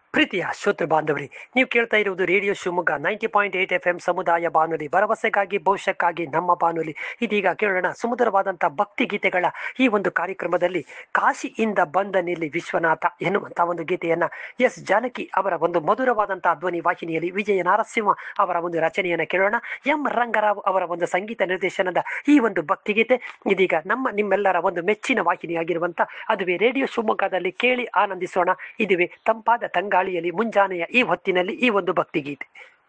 ಪ್ರೀತಿಯ ಶ್ರೋತೃ ಬಾಂಧವರಿ, ನೀವು ಕೇಳ್ತಾ ಇರುವುದು ರೇಡಿಯೋ ಶಿವಮೊಗ್ಗ 90.8 FM ಸಮುದಾಯ ಬಾನುಲಿ, ಭರವಸೆಗಾಗಿ ಭವಿಷ್ಯಕ್ಕಾಗಿ ನಮ್ಮ ಬಾನುಲಿ. ಇದೀಗ ಕೇಳೋಣ ಸುಮಧುರವಾದಂಥ ಭಕ್ತಿ ಗೀತೆಗಳ ಈ ಒಂದು ಕಾರ್ಯಕ್ರಮದಲ್ಲಿ ಕಾಶಿಯಿಂದ ಬಂದ ನಿಲ್ಲಿ ವಿಶ್ವನಾಥ ಎನ್ನುವಂಥ ಒಂದು ಗೀತೆಯನ್ನ ಎಸ್ ಜಾನಕಿ ಅವರ ಒಂದು ಮಧುರವಾದಂತಹ ಧ್ವನಿ ವಾಹಿನಿಯಲ್ಲಿ ವಿಜಯ ನರಸಿಂಹ ಅವರ ಒಂದು ರಚನೆಯನ್ನು ಕೇಳೋಣ. ಎಂ ರಂಗರಾವ್ ಅವರ ಒಂದು ಸಂಗೀತ ನಿರ್ದೇಶನದ ಈ ಒಂದು ಭಕ್ತಿ ಗೀತೆ ಇದೀಗ ನಿಮ್ಮೆಲ್ಲರ ಒಂದು ಮೆಚ್ಚಿನ ವಾಹಿನಿಯಾಗಿರುವಂಥ ಅದುವೇ ರೇಡಿಯೋ ಶಿವಮೊಗ್ಗದಲ್ಲಿ ಕೇಳಿ ಆನಂದಿಸೋಣ. ಇದುವೇ ತಂಪಾದ ತಂಗಾಳಿಯಲ್ಲಿ ಮುಂಜಾನೆಯ ಈ ಹೊತ್ತಿನಲ್ಲಿ ಈ ಒಂದು ಭಕ್ತಿಗೀತೆ.